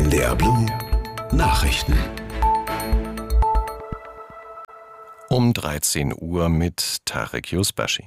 NDR Blue Nachrichten. Um 13 Uhr mit Tarek Yusbashi.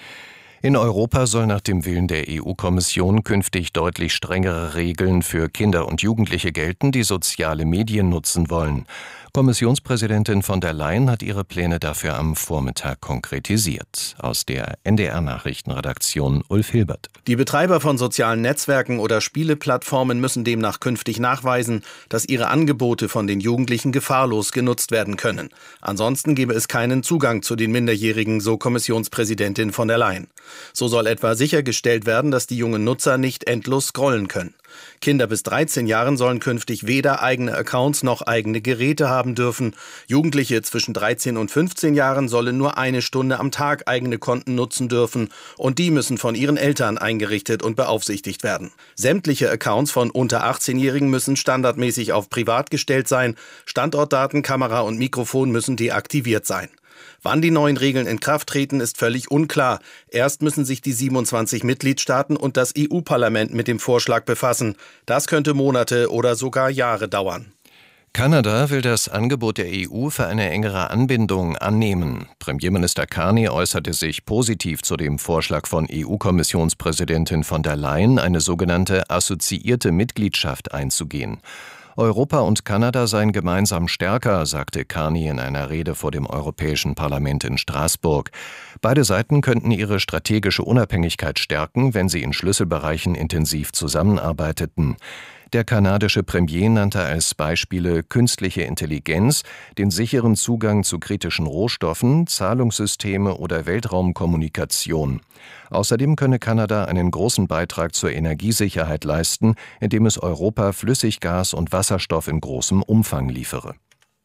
In Europa soll nach dem Willen der EU-Kommission künftig deutlich strengere Regeln für Kinder und Jugendliche gelten, die soziale Medien nutzen wollen. Kommissionspräsidentin von der Leyen hat ihre Pläne dafür am Vormittag konkretisiert. Aus der NDR-Nachrichtenredaktion Ulf Hilbert. Die Betreiber von sozialen Netzwerken oder Spieleplattformen müssen demnach künftig nachweisen, dass ihre Angebote von den Jugendlichen gefahrlos genutzt werden können. Ansonsten gebe es keinen Zugang zu den Minderjährigen, so Kommissionspräsidentin von der Leyen. So soll etwa sichergestellt werden, dass die jungen Nutzer nicht endlos scrollen können. Kinder bis 13 Jahren sollen künftig weder eigene Accounts noch eigene Geräte haben dürfen. Jugendliche zwischen 13 und 15 Jahren sollen nur 1 Stunde am Tag eigene Konten nutzen dürfen und die müssen von ihren Eltern eingerichtet und beaufsichtigt werden. Sämtliche Accounts von unter 18-Jährigen müssen standardmäßig auf privat gestellt sein. Standortdaten, Kamera und Mikrofon müssen deaktiviert sein. Wann die neuen Regeln in Kraft treten, ist völlig unklar. Erst müssen sich die 27 Mitgliedstaaten und das EU-Parlament mit dem Vorschlag befassen. Das könnte Monate oder sogar Jahre dauern. Kanada will das Angebot der EU für eine engere Anbindung annehmen. Premierminister Carney äußerte sich positiv zu dem Vorschlag von EU-Kommissionspräsidentin von der Leyen, eine sogenannte assoziierte Mitgliedschaft einzugehen. Europa und Kanada seien gemeinsam stärker, sagte Carney in einer Rede vor dem Europäischen Parlament in Straßburg. Beide Seiten könnten ihre strategische Unabhängigkeit stärken, wenn sie in Schlüsselbereichen intensiv zusammenarbeiteten. Der kanadische Premier nannte als Beispiele künstliche Intelligenz, den sicheren Zugang zu kritischen Rohstoffen, Zahlungssysteme oder Weltraumkommunikation. Außerdem könne Kanada einen großen Beitrag zur Energiesicherheit leisten, indem es Europa Flüssiggas und Wasserstoff in großem Umfang liefere.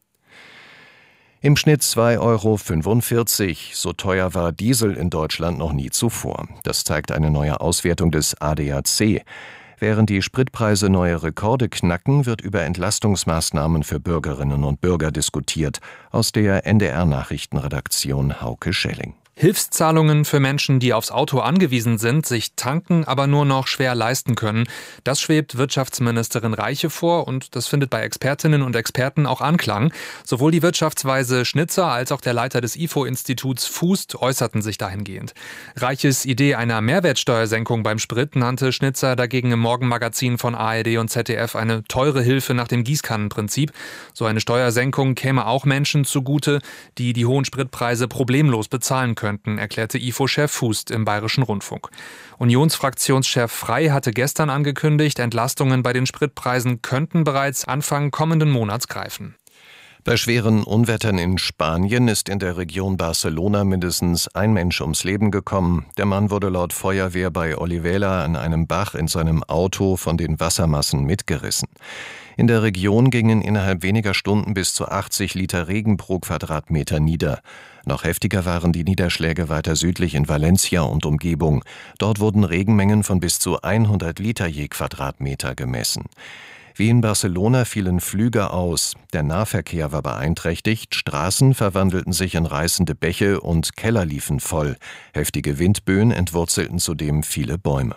Im Schnitt 2,45 €. So teuer war Diesel in Deutschland noch nie zuvor. Das zeigt eine neue Auswertung des ADAC. Während die Spritpreise neue Rekorde knacken, wird über Entlastungsmaßnahmen für Bürgerinnen und Bürger diskutiert. Aus der NDR-Nachrichtenredaktion Hauke Schelling. Hilfszahlungen für Menschen, die aufs Auto angewiesen sind, sich tanken, aber nur noch schwer leisten können. Das schwebt Wirtschaftsministerin Reiche vor und das findet bei Expertinnen und Experten auch Anklang. Sowohl die Wirtschaftsweise Schnitzer als auch der Leiter des IFO-Instituts Fußt äußerten sich dahingehend. Reiches Idee einer Mehrwertsteuersenkung beim Sprit nannte Schnitzer dagegen im Morgenmagazin von ARD und ZDF eine teure Hilfe nach dem Gießkannenprinzip. So eine Steuersenkung käme auch Menschen zugute, die die hohen Spritpreise problemlos bezahlen könnten, erklärte IFO-Chef Fußt im Bayerischen Rundfunk. Unionsfraktionschef Frey hatte gestern angekündigt, Entlastungen bei den Spritpreisen könnten bereits Anfang kommenden Monats greifen. Bei schweren Unwettern in Spanien ist in der Region Barcelona mindestens ein Mensch ums Leben gekommen. Der Mann wurde laut Feuerwehr bei Olivella an einem Bach in seinem Auto von den Wassermassen mitgerissen. In der Region gingen innerhalb weniger Stunden bis zu 80 Liter Regen pro Quadratmeter nieder. Noch heftiger waren die Niederschläge weiter südlich in Valencia und Umgebung. Dort wurden Regenmengen von bis zu 100 Liter je Quadratmeter gemessen. Wie in Barcelona fielen Flüge aus, der Nahverkehr war beeinträchtigt, Straßen verwandelten sich in reißende Bäche und Keller liefen voll. Heftige Windböen entwurzelten zudem viele Bäume.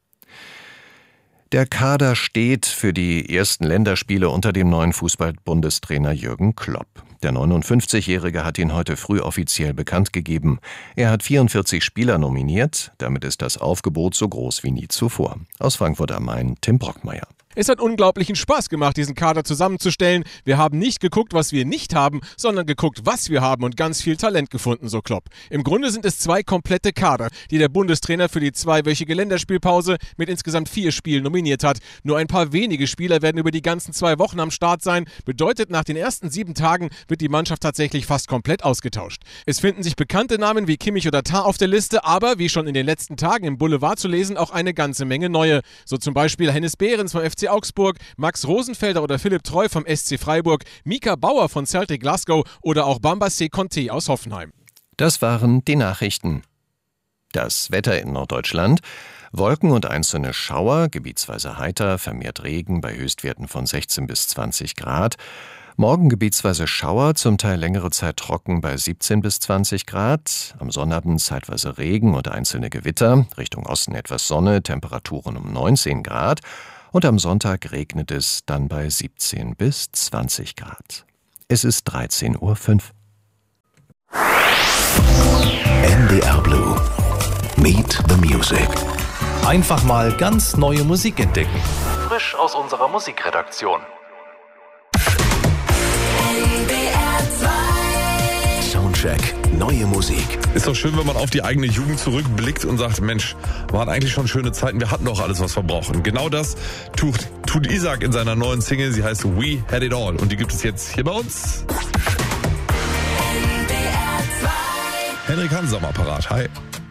Der Kader steht für die ersten Länderspiele unter dem neuen Fußball-Bundestrainer Jürgen Klopp. Der 59-Jährige hat ihn heute früh offiziell bekannt gegeben. Er hat 44 Spieler nominiert, damit ist das Aufgebot so groß wie nie zuvor. Aus Frankfurt am Main, Tim Brockmeier. Es hat unglaublichen Spaß gemacht, diesen Kader zusammenzustellen. Wir haben nicht geguckt, was wir nicht haben, sondern geguckt, was wir haben und ganz viel Talent gefunden, so Klopp. Im Grunde sind es 2 komplette Kader, die der Bundestrainer für die 2-wöchige Länderspielpause mit insgesamt 4 Spielen nominiert hat. Nur ein paar wenige Spieler werden über die ganzen 2 Wochen am Start sein. Bedeutet, nach den ersten 7 Tagen wird die Mannschaft tatsächlich fast komplett ausgetauscht. Es finden sich bekannte Namen wie Kimmich oder Tah auf der Liste, aber, wie schon in den letzten Tagen im Boulevard zu lesen, auch eine ganze Menge neue. So zum Beispiel Hennes Behrens vom FC Augsburg, Max Rosenfelder oder Philipp Treu vom SC Freiburg, Mika Bauer von Celtic Glasgow oder auch Bambassé Conté aus Hoffenheim. Das waren die Nachrichten. Das Wetter in Norddeutschland: Wolken und einzelne Schauer, gebietsweise heiter, vermehrt Regen bei Höchstwerten von 16 bis 20 Grad. Morgen gebietsweise Schauer, zum Teil längere Zeit trocken bei 17 bis 20 Grad. Am Sonnabend zeitweise Regen und einzelne Gewitter. Richtung Osten etwas Sonne, Temperaturen um 19 Grad. und am Sonntag regnet es dann bei 17 bis 20 Grad. Es ist 13:05 Uhr. NDR Blue. Meet the Music. Einfach mal ganz neue Musik entdecken. Frisch aus unserer Musikredaktion. Soundcheck. Neue Musik. Ist doch schön, wenn man auf die eigene Jugend zurückblickt und sagt, Mensch, waren eigentlich schon schöne Zeiten, wir hatten doch alles, was wir brauchen. Genau das tut Isaac in seiner neuen Single, sie heißt We Had It All und die gibt es jetzt hier bei uns. Henrik Hansen am Apparat, hi.